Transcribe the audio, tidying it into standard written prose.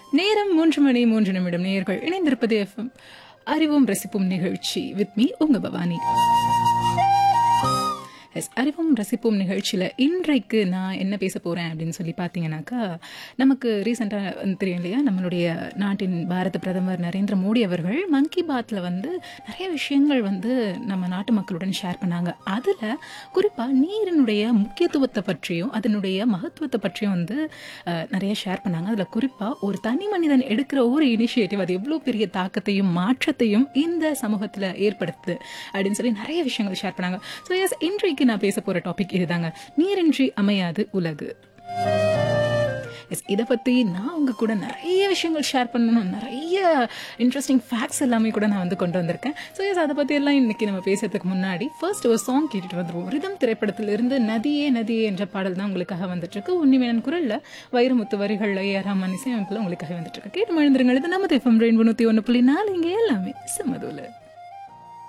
நேரம் 3:03 நேயர்கள் இணைந்திருப்பது எஃப்எம் அறிவோம் ரசிப்போம் நிகழ்ச்சி வித் மீ உங்க பவானி. அறிவோம் ரசிப்போம் நிகழ்ச்சியில் இன்றைக்கு நான் என்ன பேச போகிறேன் அப்படின்னு சொல்லி பார்த்தீங்கன்னாக்கா, நமக்கு ரீசெண்டாக தெரியும் இல்லையா, நம்மளுடைய நாட்டின் பாரத பிரதமர் நரேந்திர மோடி அவர்கள் மன் கி பாத்தில் நிறைய விஷயங்கள் நம்ம நாட்டு மக்களுடன் ஷேர் பண்ணாங்க. அதில் குறிப்பாக நீரினுடைய முக்கியத்துவத்தை பற்றியும் அதனுடைய மகத்துவத்தை பற்றியும் நிறைய ஷேர் பண்ணாங்க. அதில் குறிப்பாக ஒரு தனி மனிதன் எடுக்கிற ஒரு இனிஷியேட்டிவ் அது எவ்வளோ பெரிய தாக்கத்தையும் மாற்றத்தையும் இந்த சமூகத்தில் ஏற்படுத்துது அப்படின்னு சொல்லி நிறைய விஷயங்கள் ஷேர் பண்ணாங்க. ஸோ எஸ், இன்றைக்கு நான் பேச போற டாபிக் இதுதாங்க, நீரின்றி அமையாது உலகு. இதை பற்றி நான் உங்க கூட நிறைய விஷயங்கள் ஷேர் பண்ணணும், நிறைய இன்ட்ரெஸ்டிங் ஃபேக்ட்ஸ் எல்லாமே கூட நான் கொண்டு வந்திருக்கேன். ஸோ எஸ், அதை பற்றி எல்லாம் இன்னைக்கு நம்ம பேசுறதுக்கு முன்னாடி ஃபர்ஸ்ட் ஒரு சாங் கேட்டுட்டு வந்துருவோம். ரிதம் திரைப்படத்திலிருந்து நதியே நதியே என்ற பாடல் தான் உங்களுக்காக வந்துட்டு இருக்கு. உன்னிமேனன் குரல்ல, வைரமுத்து வரிகள்ல, ஏஆர் இசையமைப்புல உங்களுக்காக வந்துட்டு இருக்கு. கேட்டு மழுந்துருங்க. இது நம்ம எஃப்எம் ரெயின்போ 101.4, இங்கே எல்லாமே சமதூல.